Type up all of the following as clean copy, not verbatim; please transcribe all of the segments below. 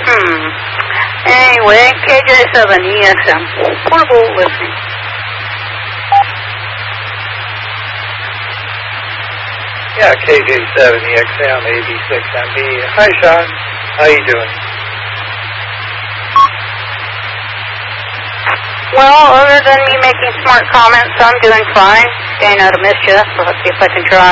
Anyway, KJ7 ESM, portable listening. Yeah, KJ7 EXM, AB6MB. Hi, Sean. How you doing? Well, other than me making smart comments, I'm doing fine. Staying out of mischief, so let's see if I can try.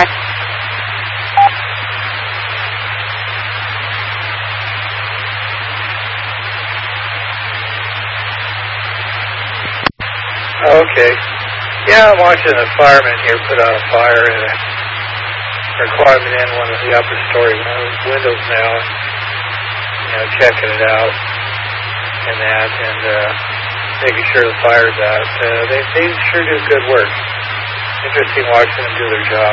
Okay. Yeah, I'm watching a fireman here put out a fire and they're climbing in one of the upper story windows now, checking it out and that, and making sure the fire's out. They sure do good work. Interesting watching them do their job.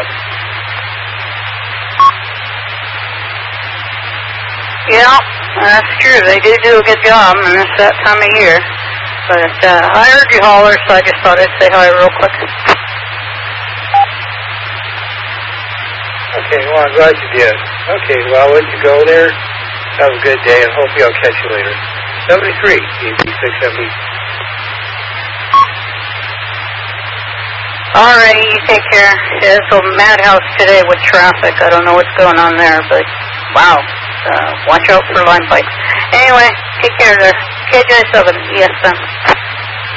Yeah, that's true. They do a good job, and it's that time of year. But I heard you holler, so I just thought I'd say hi real quick. Okay, well, I'm glad you did. Okay, well, I'll let you go there. Have a good day, and hopefully I'll catch you later. 73, AB6MB. Alrighty, you take care. It's a madhouse today with traffic. I don't know what's going on there, but wow. Watch out for line bikes. Anyway, take care there. KJ7, ESM.